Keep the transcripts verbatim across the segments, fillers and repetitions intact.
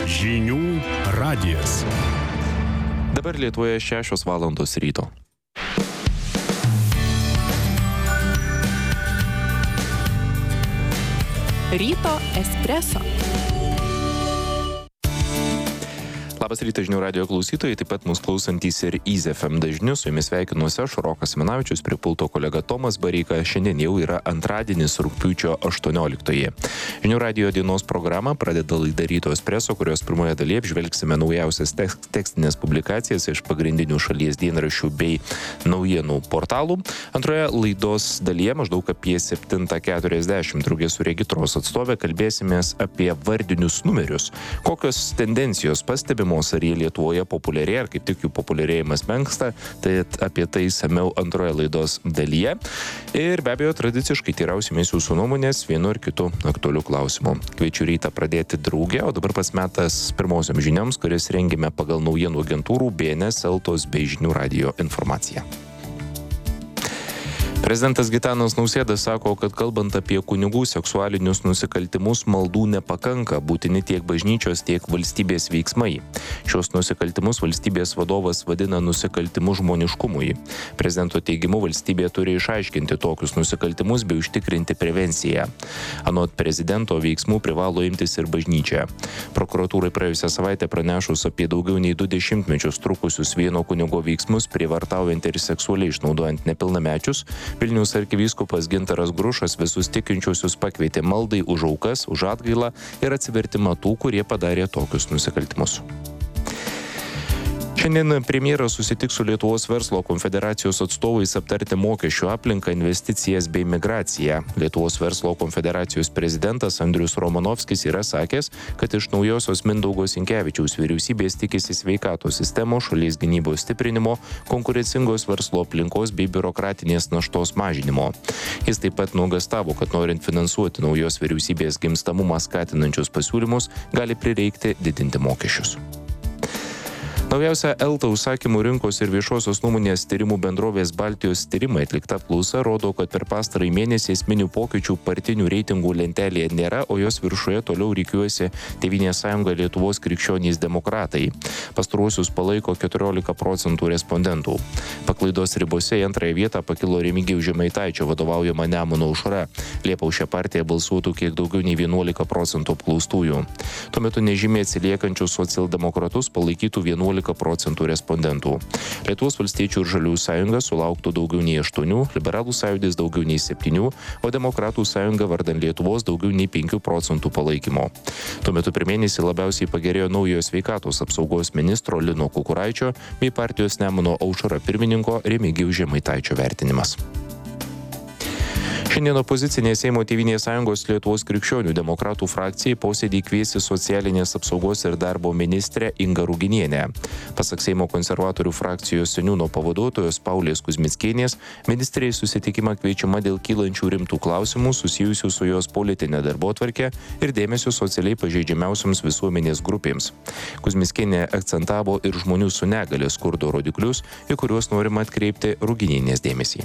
Žinių radijas. Dabar Lietuvoje šešios valandos ryto. Ryto espreso. Labas rytas žinių radijo klausytojai, taip pat mūsų klausantys ir Easy F M dažniu. Su jumis sveikinuosi aš, Rokas Minavičius, prie pulto kolega Tomas Bareika. Šiandien jau yra antradienis, rugpjūčio aštuonioliktoji. Žinių radijo dienos programą pradeda laida Ryto espreso, kurios pirmoje dalyje apžvelgsime naujausias tek- tekstinės publikacijas iš pagrindinių šalies dienraščių bei naujienų portalų. Antroje laidos dalyje, maždaug apie septintą keturiasdešimt, drauge su Regitros atstovė, kalbėsimės apie vardinius numerius. Kokios tendencijos pastebimos, ar jie Lietuvoje populiarėja, ar kaip tik jų populiarėjimas menksta, tai apie tai išsamiau antroje laidos dalyje. Ir be abejo, tradiciškai teirausimės jūsų nuomonės vienu ar kitu aktualiu klausimu. Kviečiu rytą pradėti drauge, o dabar pats metas pirmosiam žinioms, kuris rengime pagal naujienų agentūrų B N S, Eltos bei Žinių radijo informaciją. Prezidentas Gitanas Nausėda sako, kad kalbant apie kunigų seksualinius nusikaltimus, maldų nepakanka, būtini tiek bažnyčios, tiek valstybės veiksmai. Šios nusikaltimus valstybės vadovas vadina nusikaltimu žmoniškumui. Prezidento teigimu, valstybė turi išaiškinti tokius nusikaltimus bei užtikrinti prevenciją. Anot prezidento, veiksmų privalo imtis ir bažnyčia. Prokuratūrai praėjusią savaitę pranešus apie daugiau nei du dešimtmečius trukusius vieno kunigo veiksmus, prievartaujant ir seksualiai išnaudojant nepilnamečius, Vilniaus arkivyskupas Gintaras Grušas visus tikinčiuosius pakvietė maldai už aukas, už atgailą ir atsivertimą tų, kurie padarė tokius nusikaltimus. Šiandien premjeras susitiks su Lietuvos verslo konfederacijos atstovais aptarti mokesčių aplinką, investicijas bei migraciją. Lietuvos verslo konfederacijos prezidentas Andrius Romanovskis yra sakęs, kad iš naujosios Mindaugo Sinkevičiaus vyriausybės tikisi sveikatos sistemos, šalies gynybos stiprinimo, konkurencingos verslo aplinkos bei biurokratinės naštos mažinimo. Jis taip pat nuogastavo, kad norint finansuoti naujos vyriausybės gimstamumą skatinančius pasiūlymus, gali prireikti didinti mokesčius. Naujausia Elta užsakymų rinkos ir viešosios nuomonės tyrimų bendrovės Baltijos tyrimai atlikta apklausa rodo, kad per pastarąjį mėnesį esminių pokyčių partinių reitingų lentelėje nėra, o jos viršuje toliau rikiuojasi Tėvynės sąjunga Lietuvos krikščionys demokratai. Pastaruosius palaiko keturiolika procentų respondentų. Paklaidos ribose į antrąją vietą pakilo Remigijaus Žemaitaičio vadovaujama Nemuno aušra. Liepą už šią partiją balsuotų kiek daugiau nei vienuolika procentų apklaustųjų. Tuo metu nežymiai atsiliekančius socialdemokratus palaikytų vienuolika procentų respondentų. Lietuvos valstiečių ir žaliųjų sąjunga sulauktų daugiau nei aštuonių, liberalų sąjūdis daugiau nei septynių, o demokratų sąjunga vardan Lietuvos daugiau nei penkių procentų palaikymo. Tuo metu per mėnesį labiausiai pagerėjo naujojo sveikatos apsaugos ministro Lino Kukuraičio bei partijos Nemuno aušra pirmininko Remigijaus Žemaitaičio vertinimas. Šiandien opozicinė Seimo Tėvynės sąjungos Lietuvos krikščionių demokratų frakcijai posėdį kviesi socialinės apsaugos ir darbo ministrė Inga Ruginienė. Pasak Seimo konservatorių frakcijos seniūno pavaduotojos Paulės Kuzmickienės, ministrė į susitikimą kviečiama dėl kylančių rimtų klausimų susijusių su jos politinė darbotvarkė ir dėmesio socialiai pažeidžiamiausioms visuomenės grupėms. Kuzmickienė akcentavo ir žmonių su negalia skurdo rodiklius, į kuriuos norima atkreipti Ruginienės dėmesį.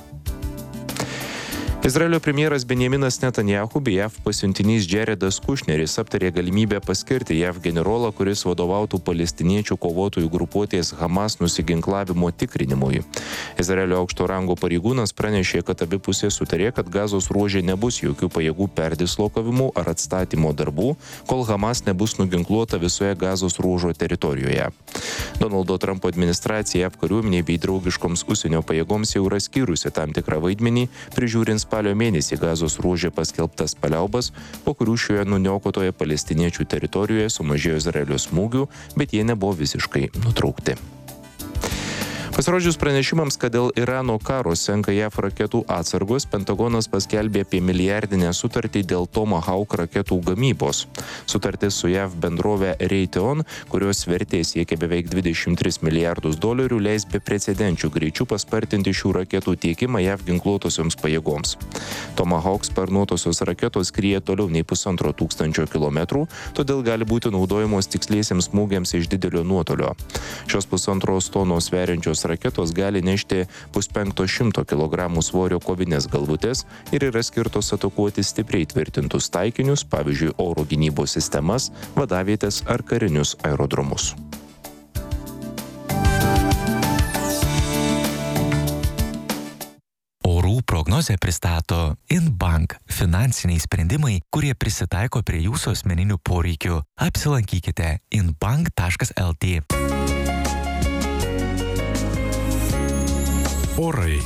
Izraelio premjeras Benjaminas Netanjahu bei J A V pasiuntinys Jaredas Kušneris aptarė galimybę paskirti J A V generolą, kuris vadovautų palestiniečių kovotojų grupuotės Hamas nusiginklavimo tikrinimui. Izraelio aukšto rango pareigūnas pranešė, kad abi pusės sutarė, kad Gazos ruože nebus jokių pajėgų perdislokavimų ar atstatymo darbų, kol Hamas nebus nuginkluota visoje Gazos ruožo teritorijoje. Donaldo Trumpo administracija J A V kariuomeniai bei draugiškoms užsienio pajėgoms jau yra skyrusi tam tikrą vaidmenį, prižiūrint spalio mėnesį Gazos ruože paskelbtas paliaubas, po kurių šioje nuniokotoje palestiniečių teritorijoje sumažėjo Izraelio smūgių, bet jie nebuvo visiškai nutraukti. Pasirodžius pranešimams, kad dėl Irano karo senka J A V raketų atsargos, Pentagonas paskelbė apie milijardinę sutartį dėl Tomahawk raketų gamybos. Sutartis su J A V bendrove Raytheon, kurios vertė siekia beveik dvidešimt tris milijardus dolerių, leis beprecedenčių greičių paspartinti šių raketų tiekimą J A V ginkluotosioms pajėgoms. Tomahawk sparnuotosios raketos skrieja toliau nei pusantro tūkstančio kilometrų, todėl gali būti naudojamos tiksliesiems smūgiams iš didelio nuotolio. Šios pusantros tonos sveriančios raketos gali nešti puspenkto šimto kilogramų svorio kovines galvutes ir yra skirtos atakuoti stipriai tvirtintus taikinius, pavyzdžiui, oro gynybos sistemas, vadavietės ar karinius aerodromus. Prognozę pristato InBank – finansiniai sprendimai, kurie prisitaiko prie jūsų asmeninių poreikių. Apsilankykite inbank taškas lt. Orai.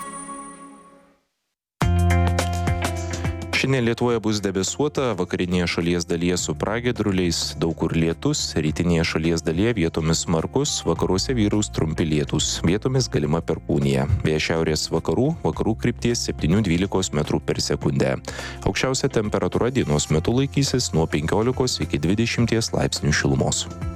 Šiandien Lietuvoje bus debesuota, vakarinėje šalies dalyje su pragiedruliais, daug kur lietus, rytinėje šalies dalyje vietomis smarkus, vakaruose vyraus trumpi lietūs, vietomis galima perkūnija. Vėjas šiaurės vakarų, vakarų krypties septyni dvylika metrų per sekundę. Aukščiausia temperatūra dienos metu laikysis nuo penkiolikos iki dvidešimties laipsnių šilumos.